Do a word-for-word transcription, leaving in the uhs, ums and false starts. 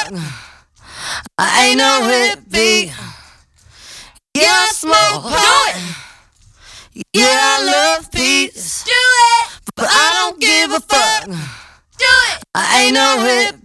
fuck. I ain't no hippie. Yeah, I smoke pot. Yeah, I love peace. Do it. But I don't give a fuck. Do it. I ain't no hippie.